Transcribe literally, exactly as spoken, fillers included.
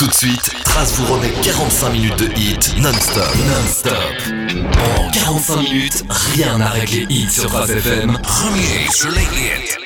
Tout de suite, Trace vous remet quarante-cinq minutes de hits non-stop. Non-stop. En quarante-cinq minutes, rien n'arrête les hits sur Trace F M. Premier sur les hits.